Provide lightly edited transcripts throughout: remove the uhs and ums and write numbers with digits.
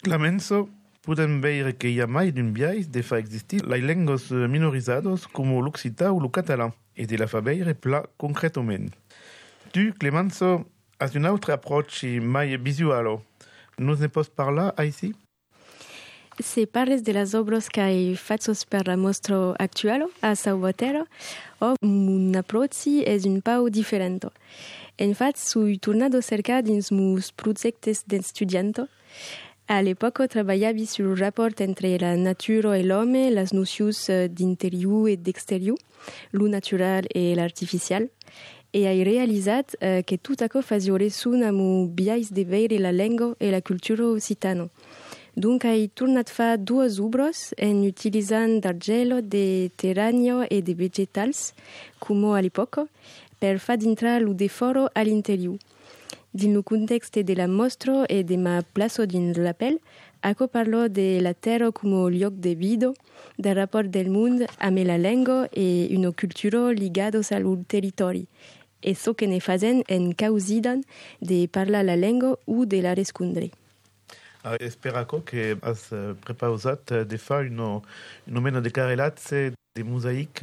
Clamenso, podem veure que hi ha mai d'un biais de fa existir les llengües minorisades com l'occità o el català, e de la fa veure pla concretament. Tu, Clemenso, has un altre approach mai visual. Nos ne pots parlar així? Se parles de las obras que hai fatos per la mostra actual a Salvatore, un approach és un pau different. En fact, sui tornado cerca dins mus projectes d'estudianto. A l'epoca treballavi sul rapport entre la natura e l'home, les nocions d'interior e d'exterior, lo natural e l'artificial, e hai realitzat que tot això fazia resson amb un biais de veure la llengua e la cultura occitana. Donc hai tornat fa dues obres en utilitzant d'argelo, de terranio e de vegetals, com a l'epoca, per fa d'entrar lo deforo a l'interior. Din lo context de la mostra e de ma plaça dins l'appel, ako parlo de la terra como lloc de vida, del rapport del món amb la llengua e una cultura ligados al territori. E so que ne fazen en causidan de parlar la llengua o de la rescondre. Esperaco que has preparat de fa una mena de carrelatze de mosaic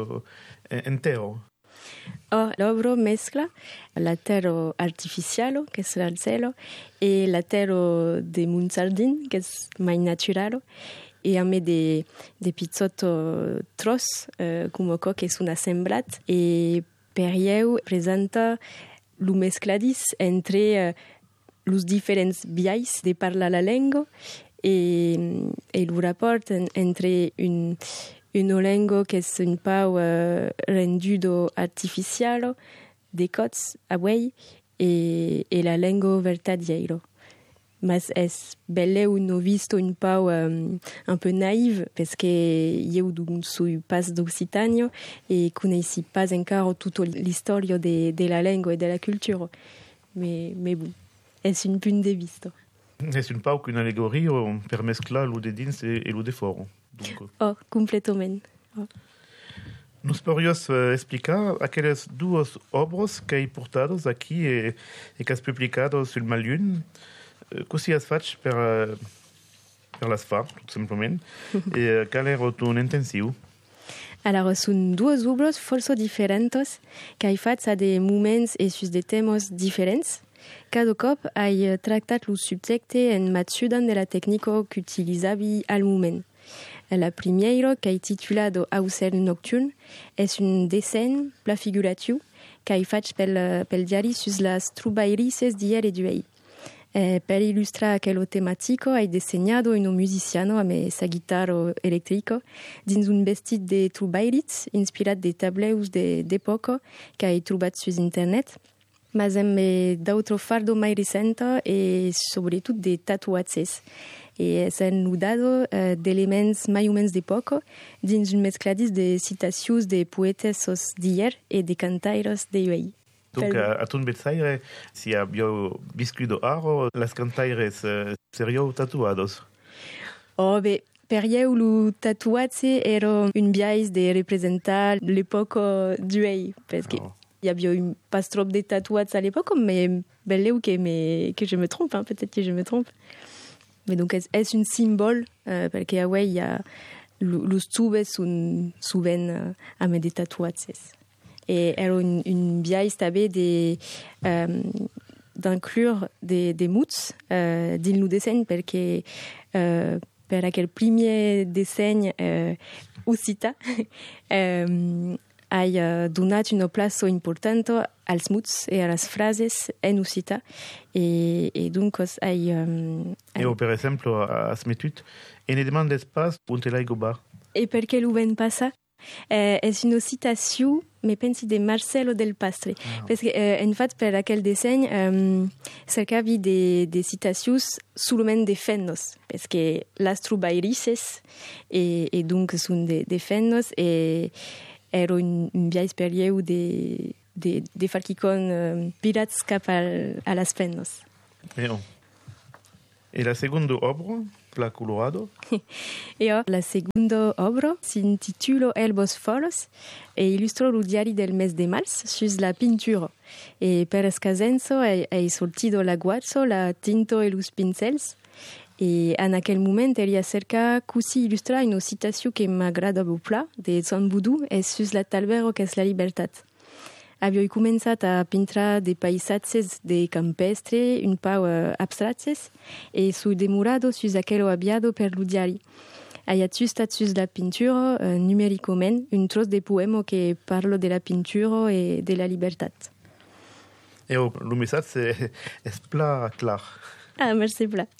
entero. L'obra mescla la terra artificiale, che è il cielo, e la terra de Monsardin, che è mai naturale, e a me de pizzotto tros, come che sono assemblat, e per io presenta lo mescladis entre los diferents biais de parlar la lengua e lo rapport entre una lengua che è un pau rendudo artificiale, de cots away, e la lengua vertadiera. Mas es belle uno visto un pau un peu naïve, perché io non sono pas d'Occitania e conosci pas encara tutta l'istoria de la lengua e della cultura. Mais bon. És un punt de vista. És un pau qu'una allegoria per mesclar lo de dins e lo de fora. Completament. Nos podrías explicar aquelles dues obres que hai portades aquí e que has publicado sul Malun? Così has fatto per las far, tot simplement. E qual era ton intenció? Alors, són dues obres força diferentes que hai fatto a de moments e sus de temes diferents. Cada cop hai tractat lo subjecte en matsudan de la tècnica que utilitzavi al moment. La primera, que hai titulado Aucel Nocturn, és un disseny pla figuratiu que hai fatto pel diari sus las trubairices d'hier e d'uei. Per illustrar aquello tematico hai disegnato un musiciano amb sa guitarra elettrica dins un vestit de trubairits inspirat de tableus d'època que hai trobat sus internet, mas amb d'autres fardo mai recente e sobretot de tatuatges. E s'han nudado d'elements mai o menys d'època dins un mescladís de citacions de poetes d'hier e de cantaires d'uei. Donc, a ton bezzaire, si abbiamo viscuto aro, las cantaires serio tatuados? Per io lo tatuatge era un biais de representar l'època d'uei, perché il y avait pas trop de tatouages à l'époque, mais belle que je me trompe, peut-être que je me trompe. Mais donc, est-ce un symbole? Parce que, il y a les tubes sont souvent avec des tatouages. Et era un biais també d'inclure des mots dins le disseny, perquè per aquell primer disseny occità hai donat una plaça important als mots e a les frases en occità. E donc hai... per exemple, has metut en demande d'espace on te l'hai gobar. E perquè lo ven passa? És una citació, me pensi, de Marcelo del Pastre. Parce que, en fait, per aquell disseny cercavi de citacions solament de fennos, parce que les trubairices e donc són de fennos e era un biais per io de falquicon pirats cap a les fennos. E la seconda obra? La Colorado. La segunda obra s'intitula El Bosforos e illustra lo diari del mes de març sus la pintura. E per escasenso hai sortido la guazzo, la tinto e los pincels E en aquel moment ella cerca così illustrar una citació que m'agrada beaucoup, de San Boudou, és sus la talvero que és la llibertat. Havia començat a pintar de paisatges de campestre, un pau abstractes, e su demorado sus aquello aviado per lo diari. Haya tustat sus la pintura numericoment, un tros de poema que parlo de la pintura e de la libertat. Et le message est plat clar. Ah, merci pla.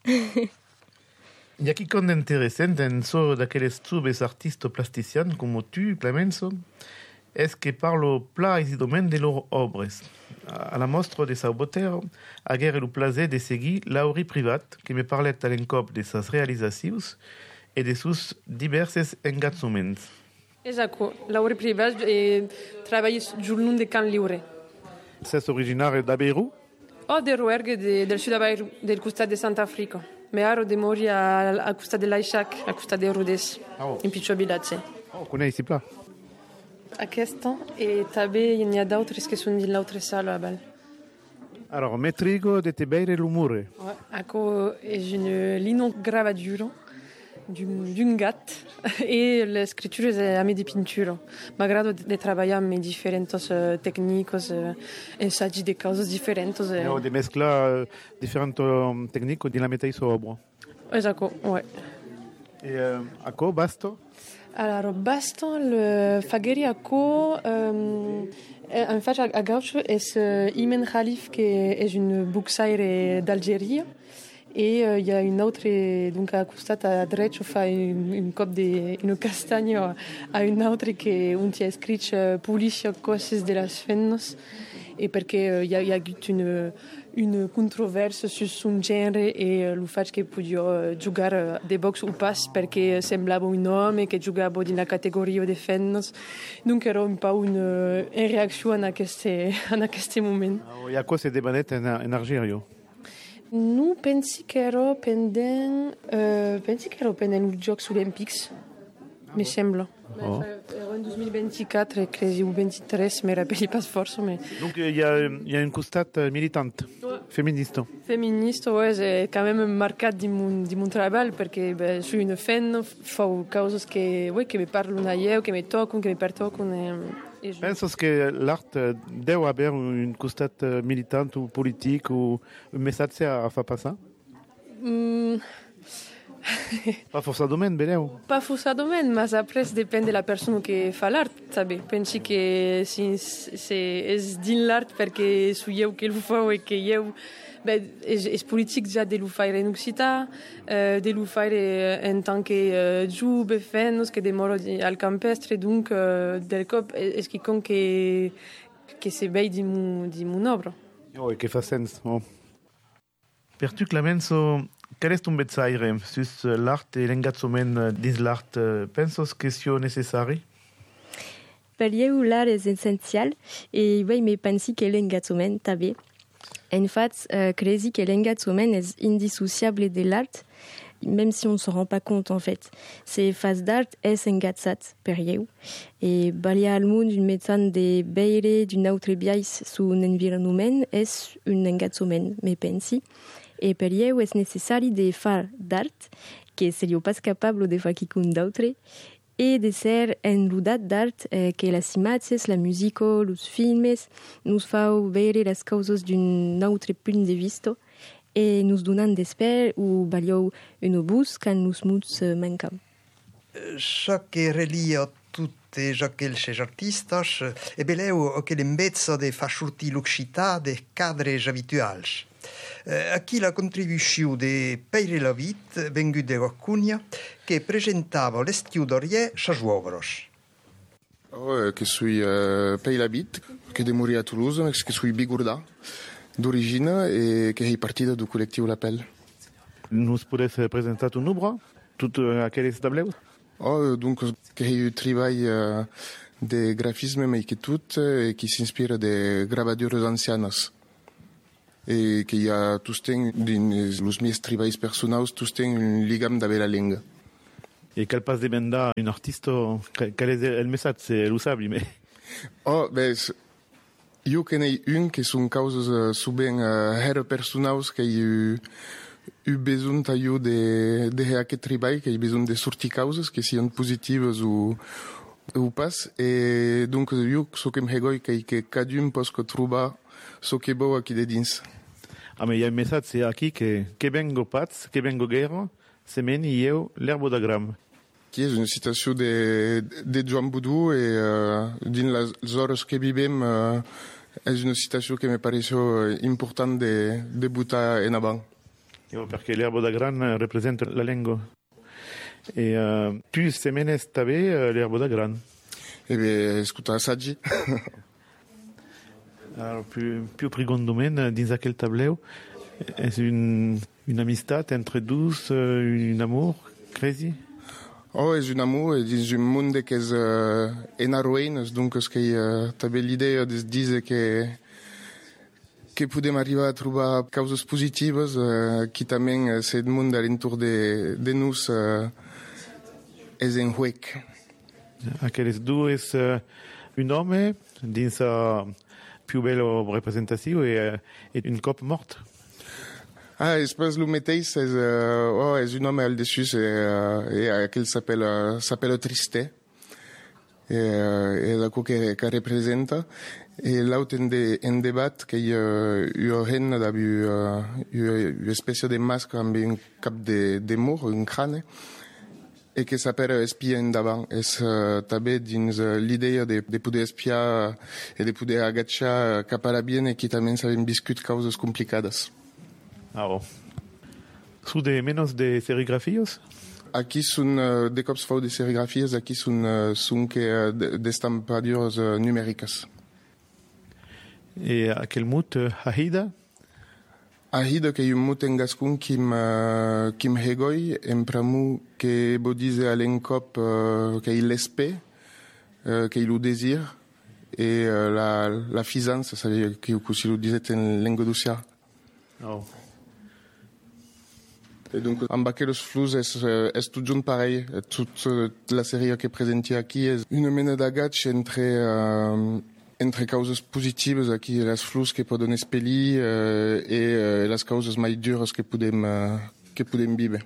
Il y a quelqu'un d'intéressant en so d'aquelles trubes artistes plasticiens comme tu, Clemenzo, est-ce que parlo pla et domaine de leurs obres. À la mostra de Sao Botero, aguerre le plaisir de seguir l'auri privat que me parlait à l'encop de ses réalisations et de sus diverses engagements. Esatto, l'auri privat e treballi giornum de Can Liure. C'est originaire d'Abeirou? O de Ruergue del sud Abeirou, del costat de Santa Africa. Me aro de mori al costat de l'Aixac, al costat de Rodés, in pitjor vilatge. Oh, connais ici plat. Aquesta, e també hi ha d'altres que són dins l'altra sala. Alors, Metrigo de Tebeire Lumure. Ecco, és una linogravadura d'un gat e l'escritura è a me di pintura. M'agrada de treballar amb diferents tècniques, ensaggi de coses diferents. De mesclar différentes techniques de la métaille sobre. Esatto, ouais. Et à quoi basto? Alors, basta le fageri ecco, en fait, a gauche és Imen Khalif, que és un boxaire d'Algèria, et il y a une autre, donc à costat a dret, fa un cop una castanya a un autre que on t'hi ha escrit policia coses de les feines, e perquè hi ha hagut una controvèrsia sus son gènere e el fet que podia jugar de box o pas perquè semblava un home que jugava dins la categoria de feines. Donc era un peu una reacció en aquest moment. I a quoi c'est débanet en Algérie? Nu pensi que era pendent els Jocs Olímpics, me sembla. Oh. Era en 2024, crec, ou 23, me rappelle pas força. Mais... Donc il y a une costate militante, féministe. Féministe, ouais, c'est quand même marcat de mon travail, parce que je suis une femme, fais causes que me parlent a eu, que me toquent, que me pertoquent. Penses que l'art deu haver une costate militante ou politique ou un message à faire passer? Pas forçadament, beneu. Pas forçadament, mas après depèn de la persona que fa l'art, sabe? Pensi que si és dins l'art perquè sou eu que lo feu e que eu... és politic ja de lo faire en occità, de lo faire en tant que jove, fenos, que demoro al campestre, donc del cop és quelqu'un que se vei di mon obra. Oh, que fa sens. Oh. Per tu, Clemenzo, quel est ton messaire sus l'art et l'engagement dins l'art? Penses que c'est nécessaire? Per eu l'art és essencial e me pensi que l'engagement també. En fait, crezi que l'engagement est indissociable de l'art, même si on ne se rend pas compte en fait. C'est face d'art est engatzat per eu. Et balia al món d'un médecin de beire d'un autre biais sur un environnement est un engagement, me pensi. Et per eu est necessari de faire d'art, que seria pas capable de faire quelqu'un d'autre, et de ser enrodat d'art que les imatges, la musique, les films nous font veure les causes d'un autre punt de vista et nous donnant d'esper ou baliou une bus quand nous muts mancam. Chaque relia tutte aquells artistes e beleu que l'embezza de fa sortir l'occità de cadres habituals. Aquí la contribució de Peire Lavit, vengut de Guacugna, que presentava l'estiu d'Orier ses obres. Que suis Peire Lavit, que de morir a Toulouse, mais que suis bigourda d'origine et que est parti du collectif L'Appel. Nous podes presentar ton obra? Tout aquelles tableu? Donc, que est un travail de graphisme, mais que tout, et qui s'inspire de gravadures anciennes. Et qu'il y a tous dans les meus treballs personnels, tous un lligam d'haver la langue. Et quel passe de benda un artiste, quel est le message? C'est lo sabi, mais... Io connais un que sont causes souvent personnels, que besoin taio de aquest treball, que hi besoin de sortir causes que siguin positives o pas, e donc jo so que em hegoi que cadun pos que trobar so que bo aquí de dins. Mais il y a un message aquí que vengo pats, que vengo guerra, semeni eu l'herbo da gram. Qui és una citació de Joan Boudou i dins les hores que vivim és una citació que me pareció important de botar en avant. Perché l'herbo da gran representa la lingua. E tu semenes també l'herbo da gran. E bé, escolta, assaggi. Alors, più prigondomen dins aquel tableu és une amistat entre dos, un amour, crezi? Oh, és un amour e dins un món que és enaroenes, donc és que també l'idea de dir que podem arribar a trobar causes positives que també aquest món a l'entorn de nos és en juec. Aquelles dues, un home dins la più bella representació e un cop mort. Ah, després el mateix és un home al dessus et aquell s'appelle Tristé et la que representa et l'autre en debat que hi ha gent una espècie de masque amb un cap de mur, un crâne et que s'appelle espiar endavant. És també dins l'idea de poder espiar et de poder agachar cap a la bien et que també s'han viscut causes complicades. Ah, bon. Sous de menos de serigrafios? Aquí són de cops fau de serigrafies, aquí són que d'estampadures numèriques. E aquel mot, Ahida? Ahida que hi ha un mot en gascon qui m'hegoi, en pramu que bo dize a l'encop que il l'espè, que il ho désir, et la fisance, ça veut dire que si lo disait en langue d'Ocia. Oh. Et donc, amb aquells flux és tot junt parell. Toute la sèrie que presenti aquí és una mena d'agatx entre causes positives, aquí les flux que poden expellir et les causes mai dures que podem viure.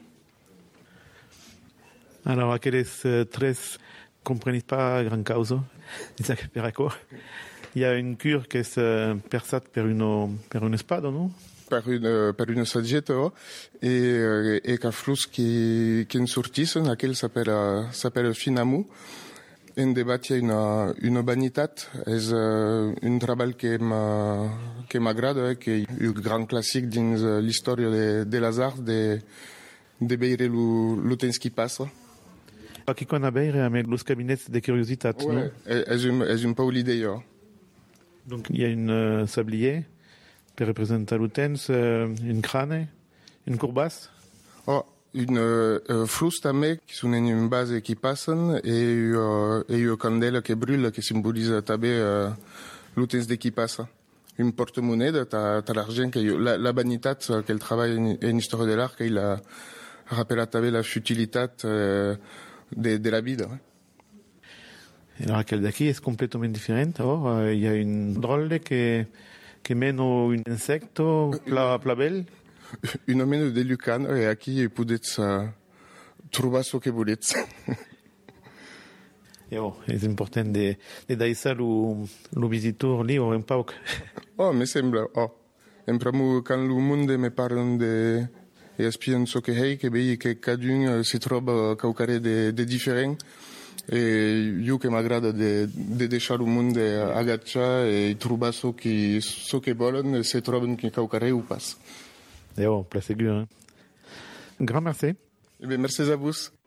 Alors, aquelles tres comprenez pas gran causa, per aco. Il y a une cure que és persat per una espada, no? Per una saggeta, et que flux qui en sortissen, aquell s'appelle Finamu. En debat hi ha una vanitat, és un treball que m'agrada, que és un gran clàssic dins l'història de les arts, de veure el temps que passa. Aquí quan a veure amb els cabinets de curiositat, no? És un peu l'idea. Donc, il y a un sablier per representar el temps, un crâne, une courbasse. Oh, une flux també, que són en una base que passen, et una candela que brûle, que simbolisa també el temps de qui passa. Un porte-moneda, t'as l'argent, la vanitat, que el treball en història de l'art, que il a rappellat també la futilitat de la vida. Alors, aquel d'aquí és completament diferent. Il y a une drôle que meno un insecto pla bel. Una mena de lucan, et aquí podets trobar ce que volets. Et és important de deixar el visitor lliure un poc. Oh, me sembla. En pramu, quand le monde me parle de espien ce que hey, que veille que cadun se troba caucare de diferent. E io che m'agrada de deixar o mundo agachar e trobar so que volen se troben que caucare ou pas. Pla segur. Grand merci. Merci à vous.